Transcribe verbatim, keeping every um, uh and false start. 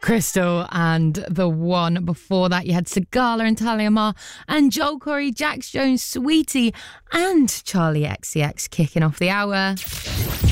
Crystal, and the one before that you had Sigala and Talia Ma and Joel Corey, Jax Jones, Sweetie and Charlie X C X kicking off the hour.